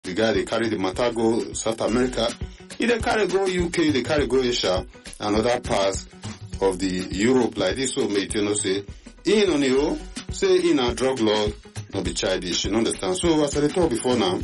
the guy they carry the matter go South America, he they carry go UK, they carry go Asia, and other parts of the Europe like this. So mate, you know, say in on you say in a drug law not be childish, you understand? So as I told before now,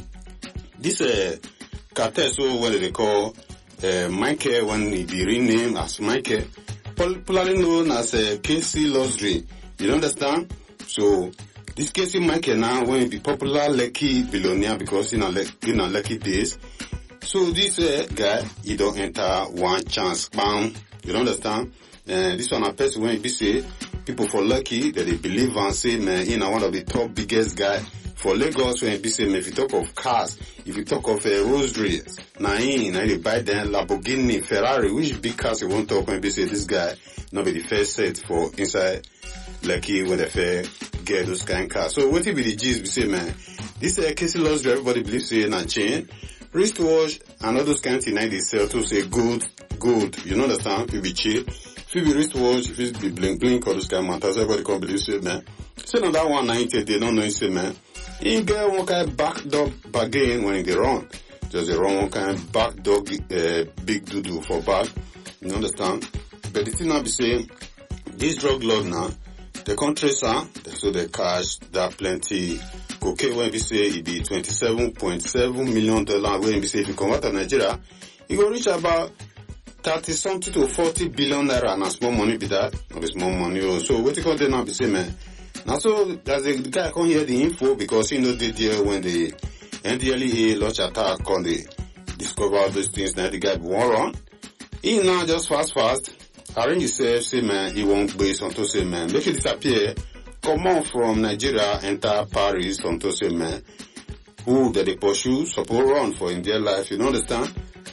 this cartel, so what they call Michael, when he be renamed as Michael, popularly known as Casey Losry, you understand? So this Casey Michael now when he be popular lucky billionaire because in a lucky days. So this guy he don't enter one chance, bam, you understand? This one a person when he be say people for lucky that they believe and say man, you know, one of the top biggest guy for Lagos when be say if you talk of cars, if you talk of rosary, now they buy them Lamborghini, Ferrari, which big cars you won't talk when be say this guy not be the first set for inside lucky when they fair get those kind of cars. So what it be the gist we say man, this Casey Losry everybody believes say na chain, wristwatch and all those kind of things they sell to say good, you know understand? If it be cheap. If you be wristwatch, if it be blink, all those kind of matters, everybody can believe say man. Say on that 190, they don't know say man. He get one kind of backdoor bargain when they run. Just they run one kind of backdoor big doo-doo for back. You understand? But the thing now be saying, this drug lord now, the country so they cash that plenty cocaine when we say it be $27.7 million when we say if you convert to Nigeria, it go reach about 30 something to 40 billion naira and small money be that, not be small money. So what you call them now be say man. Now so as the guy come hear the info because he know the deal when the NDLEA launch attack on the discover all those things now the guy won't run. He now just fast arrange himself say man he won't base on to say man make it disappear. Come on from Nigeria enter Paris on to say man who that they pursue support run for in their life, you know understand?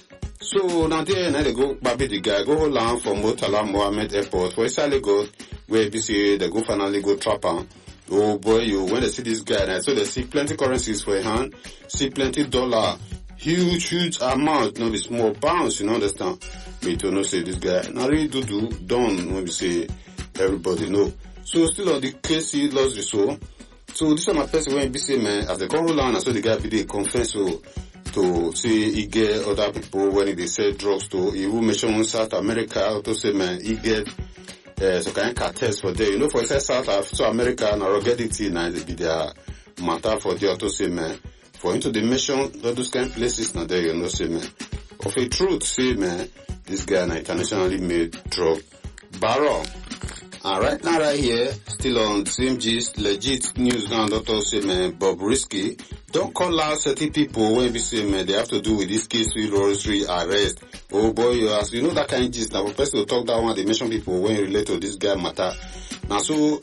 So now there now they go baby the guy go hold on from Murtala Mohammed Airport for inside Lagos where you see they go finally go trap on. Oh boy, you when they see this guy now, so they see plenty currencies for a hand, see plenty dollar, huge amount, not the small pounds, you know understand? Me to know say this guy now really do done when we say everybody know. So still on the Casey Losry so this one my person when be say man as they go hold on, so the guy be the confess so to see he get other people when they sell drugs to he will mention South America to say man he get so kind of cartels for there. You know for South America and ruggedity now they be their matter for there to say man for into the mission all those kind of places now there you know say man of a truth say man this guy an internationally made drug baron. And right now right here still on same gist legit news now Dr. say man Bobrisky don't call out certain people when we say man they have to do with this case with Rosary arrest. Oh boy, you know that kind of gist now for person to talk that one they mention people when you relate to this guy matter. Now so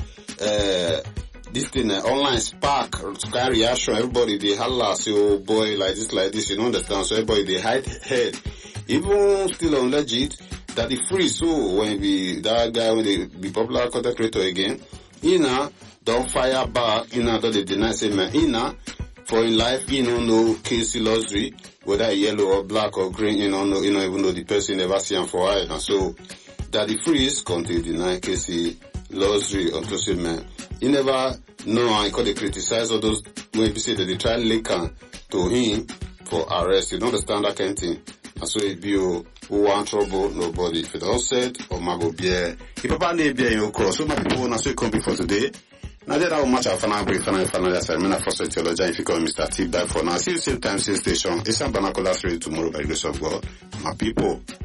this thing online spark kind reaction everybody they holla say oh boy like this you know understand so everybody they hide head even still on legit that the free so when we that guy when they be popular content creator again Ina don't fire back Ina don't they deny say man Ina for in life he don't know Casey Losry whether yellow or black or green you don't know even though the person never see him for a while and so that the freeze continue deny Casey Losry unto say man he never know I call they criticize all those when you say that they try link to him for arrest you don't understand that kind of thing and so it be who want trouble nobody if it all said or mago beer if papa name beer in your cross so my people na so come before today now that how much of final brief final assignment for theology if you call Mr. T back for now see you same time same station it's a banacola straight tomorrow by the grace of God my people.